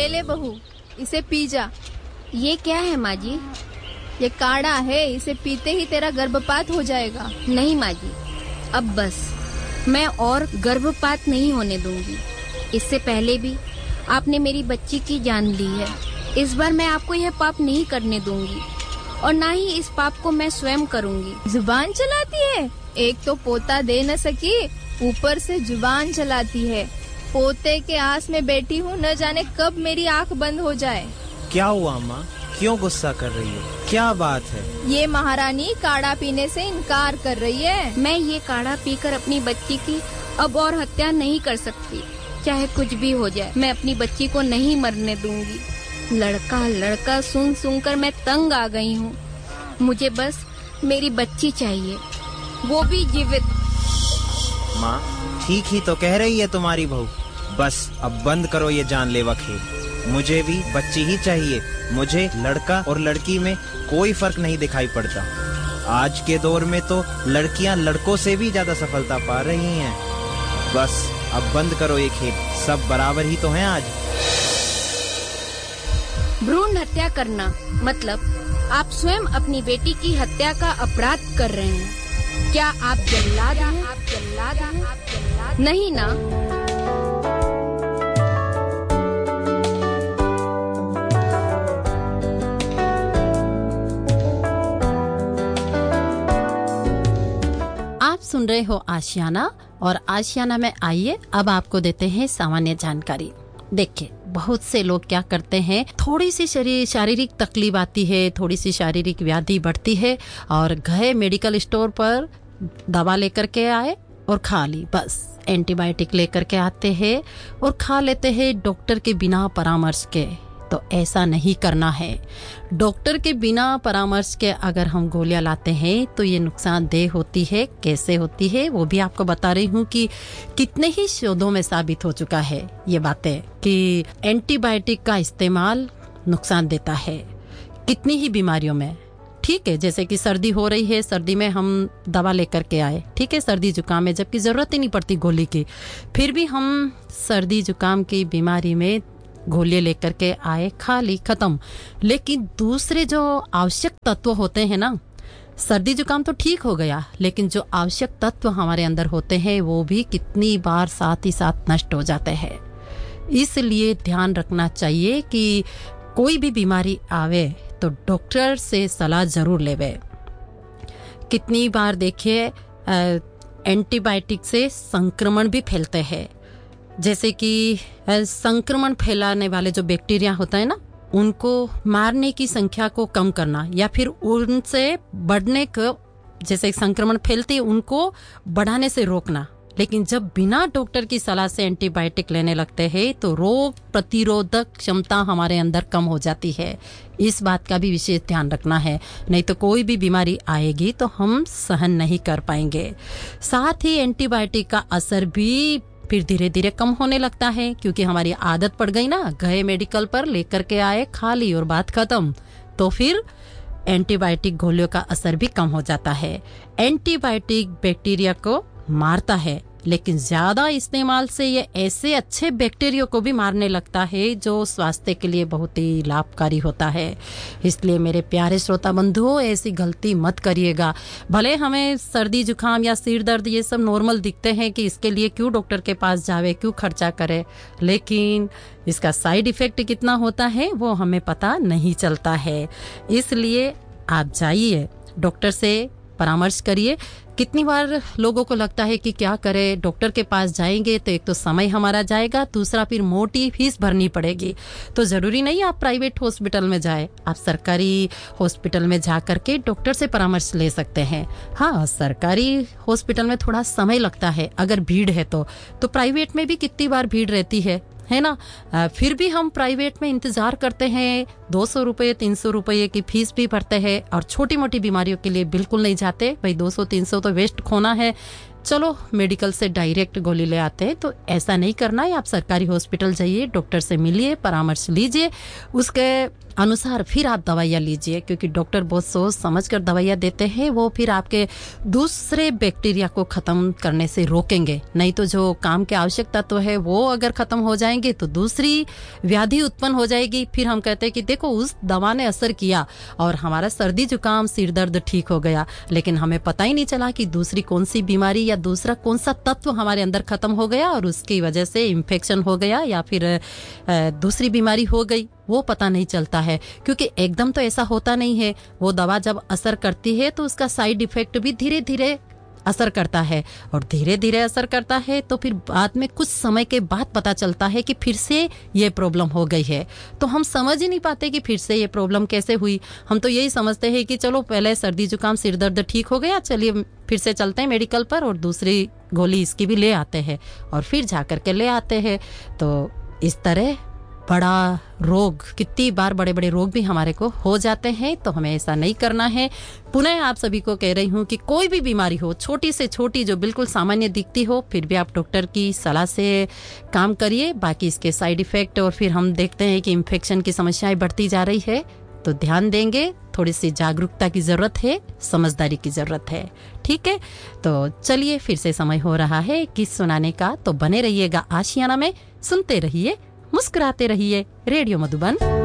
ले बहू, इसे पी जा। ये क्या है माँ जी? ये काढ़ा है, इसे पीते ही तेरा गर्भपात हो जाएगा। नहीं माँ जी, अब बस, मैं और गर्भपात नहीं होने दूंगी। इससे पहले भी आपने मेरी बच्ची की जान ली है। इस बार मैं आपको यह पाप नहीं करने दूंगी और ना ही इस पाप को मैं स्वयं करूंगी। जुबान चलाती है, एक तो पोता दे न सकी, ऊपर से जुबान चलाती है। पोते के आस में बैठी हूँ, न जाने कब मेरी आंख बंद हो जाए। क्या हुआ माँ, क्यों गुस्सा कर रही हो? क्या बात है? ये महारानी काढ़ा पीने से इनकार कर रही है। मैं ये काढ़ा पीकर अपनी बच्ची की अब और हत्या नहीं कर सकती। चाहे कुछ भी हो जाए, मैं अपनी बच्ची को नहीं मरने दूंगी। लड़का लड़का सुन सुनकर मैं तंग आ गई हूँ। मुझे बस मेरी बच्ची चाहिए, वो भी जीवित। माँ, ठीक ही तो कह रही है तुम्हारी बहू। बस अब बंद करो ये जानलेवा खेल। मुझे भी बच्ची ही चाहिए। मुझे लड़का और लड़की में कोई फर्क नहीं दिखाई पड़ता। आज के दौर में तो लड़कियां लड़कों से भी ज्यादा सफलता पा रही हैं। बस अब बंद करो ये खेल, सब बराबर ही तो हैं आज। भ्रूण हत्या करना मतलब आप स्वयं अपनी बेटी की हत्या का अपराध कर रहे हैं। क्या आप जल्लाद हैं? नहीं ना? आप सुन रहे हो आशियाना, और आशियाना में आइए अब आपको देते हैं सामान्य जानकारी। देखिए, बहुत से लोग क्या करते हैं, थोड़ी सी शारीरिक तकलीफ आती है, थोड़ी सी शारीरिक व्याधि बढ़ती है और गए मेडिकल स्टोर पर दवा लेकर के आए और खा ली। बस एंटीबायोटिक लेकर के आते हैं और खा लेते हैं डॉक्टर के बिना परामर्श के। तो ऐसा नहीं करना है। डॉक्टर के बिना परामर्श के अगर हम गोलियां लाते हैं तो ये नुकसानदेह होती है। कैसे होती है वो भी आपको बता रही हूँ कि कितने ही शोधों में साबित हो चुका है ये बातें कि एंटीबायोटिक का इस्तेमाल नुकसान देता है कितनी ही बीमारियों में। ठीक है, जैसे कि सर्दी हो रही है, सर्दी में हम दवा लेकर के आए, ठीक है, सर्दी जुकाम में, जबकि जरूरत ही नहीं पड़ती गोली की, फिर भी हम सर्दी जुकाम की बीमारी में गोलियां लेकर के आए, खा ली, खत्म। लेकिन दूसरे जो आवश्यक तत्व होते हैं ना, सर्दी जुकाम तो ठीक हो गया, लेकिन जो आवश्यक तत्व हमारे अंदर होते हैं वो भी कितनी बार साथ ही साथ नष्ट हो जाते हैं। इसलिए ध्यान रखना चाहिए कि कोई भी बीमारी आवे तो डॉक्टर से सलाह जरूर लेवे। कितनी बार देखिए एंटीबायोटिक से संक्रमण भी फैलते हैं। जैसे कि संक्रमण फैलाने वाले जो बैक्टीरिया होता है ना, उनको मारने की संख्या को कम करना या फिर उनसे बढ़ने को, जैसे संक्रमण फैलती है उनको बढ़ाने से रोकना। लेकिन जब बिना डॉक्टर की सलाह से एंटीबायोटिक लेने लगते हैं तो रोग प्रतिरोधक क्षमता हमारे अंदर कम हो जाती है। इस बात का भी विशेष ध्यान रखना है, नहीं तो कोई भी बीमारी आएगी तो हम सहन नहीं कर पाएंगे। साथ ही एंटीबायोटिक का असर भी फिर धीरे धीरे कम होने लगता है, क्योंकि हमारी आदत पड़ गई ना, गए मेडिकल पर लेकर के आए, खा ली और बात खत्म। तो फिर एंटीबायोटिक गोलियों का असर भी कम हो जाता है। एंटीबायोटिक बैक्टीरिया को मारता है, लेकिन ज्यादा इस्तेमाल से ये ऐसे अच्छे बैक्टीरिया को भी मारने लगता है जो स्वास्थ्य के लिए बहुत ही लाभकारी होता है। इसलिए मेरे प्यारे श्रोता बंधुओं, ऐसी गलती मत करिएगा। भले हमें सर्दी जुकाम या सिर दर्द ये सब नॉर्मल दिखते हैं कि इसके लिए क्यों डॉक्टर के पास जावे, क्यों खर्चा करे, लेकिन इसका साइड इफेक्ट कितना होता है वो हमें पता नहीं चलता है। इसलिए आप जाइए, डॉक्टर से परामर्श करिए। कितनी बार लोगों को लगता है कि क्या करें, डॉक्टर के पास जाएंगे तो एक तो समय हमारा जाएगा, दूसरा फिर मोटी फीस भरनी पड़ेगी। तो जरूरी नहीं आप प्राइवेट हॉस्पिटल में जाए, आप सरकारी हॉस्पिटल में जा करके डॉक्टर से परामर्श ले सकते हैं। हाँ, सरकारी हॉस्पिटल में थोड़ा समय लगता है अगर भीड़ है तो प्राइवेट में भी कितनी बार भीड़ रहती है ना। फिर भी हम प्राइवेट में इंतजार करते हैं, 200 रुपये 300 रुपये की फीस भी भरते हैं, और छोटी मोटी बीमारियों के लिए बिल्कुल नहीं जाते। भाई 200-300 तो वेस्ट खोना है, चलो मेडिकल से डायरेक्ट गोली ले आते हैं। तो ऐसा नहीं करना है। आप सरकारी हॉस्पिटल जाइए, डॉक्टर से मिलिए, परामर्श लीजिए, उसके अनुसार फिर आप दवाइयाँ लीजिए, क्योंकि डॉक्टर बहुत सोच समझ कर दवाइयाँ देते हैं, वो फिर आपके दूसरे बैक्टीरिया को खत्म करने से रोकेंगे। नहीं तो जो काम के आवश्यक तत्व है वो अगर खत्म हो जाएंगे तो दूसरी व्याधि उत्पन्न हो जाएगी। फिर हम कहते हैं कि देखो उस दवा ने असर किया और हमारा सर्दी जुकाम सिर दर्द ठीक हो गया, लेकिन हमें पता ही नहीं चला कि दूसरी कौन सी बीमारी या दूसरा कौन सा तत्व हमारे अंदर खत्म हो गया और उसकी वजह से इन्फेक्शन हो गया या फिर दूसरी बीमारी हो गई, वो पता नहीं चलता है। क्योंकि एकदम तो ऐसा होता नहीं है। वो दवा जब असर करती है तो उसका साइड इफेक्ट भी धीरे धीरे असर करता है, और धीरे धीरे असर करता है तो फिर बाद में कुछ समय के बाद पता चलता है कि फिर से ये प्रॉब्लम हो गई है। तो हम समझ ही नहीं पाते कि फिर से ये प्रॉब्लम कैसे हुई। हम तो यही समझते हैं कि चलो पहले सर्दी जुकाम सिर दर्द ठीक हो गया, चलिए फिर से चलते हैं मेडिकल पर और दूसरी गोली इसकी भी ले आते हैं, और फिर जा करके ले आते हैं। तो इस तरह बड़ा रोग, कितनी बार बड़े बड़े रोग भी हमारे को हो जाते हैं। तो हमें ऐसा नहीं करना है। पुनः आप सभी को कह रही हूँ कि कोई भी बीमारी हो, छोटी से छोटी जो बिल्कुल सामान्य दिखती हो, फिर भी आप डॉक्टर की सलाह से काम करिए। बाकी इसके साइड इफेक्ट, और फिर हम देखते हैं कि इन्फेक्शन की समस्याएं बढ़ती जा रही है तो ध्यान देंगे। थोड़ी सी जागरूकता की जरूरत है, समझदारी की जरूरत है। ठीक है, तो चलिए फिर से समय हो रहा है किस सुनाने का। तो बने रहिएगा आशियाना में, सुनते रहिए, मुस्कुराते रहिए। रेडियो मधुबन